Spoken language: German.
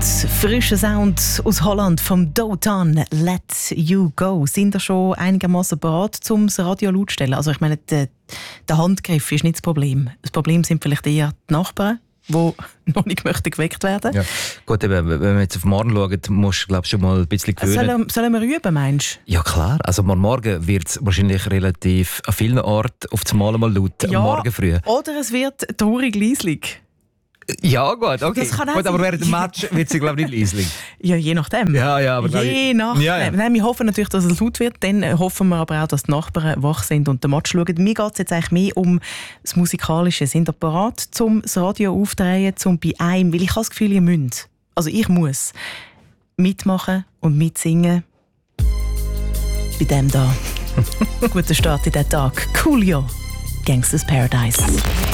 Frischer Sound aus Holland vom Dotan, Let You Go. Sind ihr schon einigermaßen bereit, um das Radio laut zu stellen? Also ich meine, der Handgriff ist nicht das Problem. Das Problem sind vielleicht eher die Nachbarn, die noch nicht geweckt werden. Ja. Gut, eben, wenn wir jetzt auf morgen schauen, musst du glaub, schon mal ein bisschen gewöhnen. Sollen wir üben, meinst du? Ja klar, also morgen wird es wahrscheinlich relativ an vielen Orten auf das Mal laut, Ja, morgen früh. Oder es wird traurig leislich. Ja gut, okay. Das kann auch Gut, aber sein. während dem Match wird sie glaube ich nicht leislich. Ja, je nachdem. Ja, aber je nachdem. Ja. Nein, wir hoffen natürlich, dass es laut wird. Dann hoffen wir aber auch, dass die Nachbarn wach sind und den Match schauen. Mir geht es jetzt eigentlich mehr um das Musikalische. Sind ihr bereit, um das Radio aufzudrehen, um bei einem, weil ich habe das Gefühl, ihr müsst. Also ich muss mitmachen und mitsingen. Bei dem da. Guter Start in den Tag. Coolio. Gangsters Paradise.